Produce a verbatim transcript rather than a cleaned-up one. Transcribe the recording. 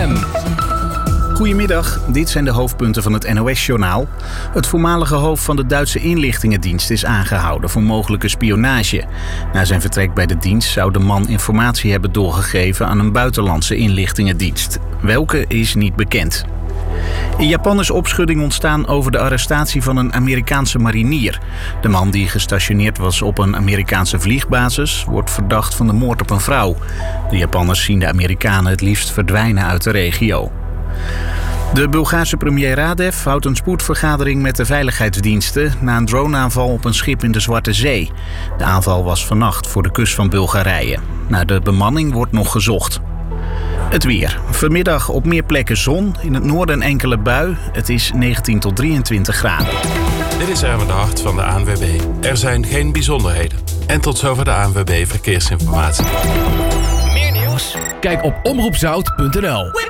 M. Goedemiddag, dit zijn de hoofdpunten van het N O S-journaal. Het voormalige hoofd van de Duitse inlichtingendienst is aangehouden voor mogelijke spionage. Na zijn vertrek bij de dienst zou de man informatie hebben doorgegeven aan een buitenlandse inlichtingendienst. Welke is niet bekend. In Japan is opschudding ontstaan over de arrestatie van een Amerikaanse marinier. De man die gestationeerd was op een Amerikaanse vliegbasis wordt verdacht van de moord op een vrouw. De Japanners zien de Amerikanen het liefst verdwijnen uit de regio. De Bulgaarse premier Radev houdt een spoedvergadering met de veiligheidsdiensten na een droneaanval op een schip in de Zwarte Zee. De aanval was vannacht voor de kust van Bulgarije. Naar de bemanning wordt nog gezocht. Het weer. Vanmiddag op meer plekken zon, in het noorden een enkele bui. Het is negentien tot drieëntwintig graden. Dit is Erwin de Hart van de A N W B. Er zijn geen bijzonderheden. En tot zover de A N W B Verkeersinformatie. Meer nieuws? Kijk op omroepzout punt n l.